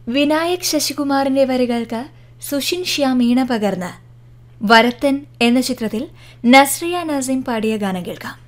വിനായക് ശശികുമാറിന്റെ വരികൾക്ക് സുഷിൻ ശ്യാം ഈണ പകർന്ന് വരത്തൻ എന്ന ചിത്രത്തിൽ നസ്രിയ നസീം പാടിയ ഗാനം കേൾക്കാം.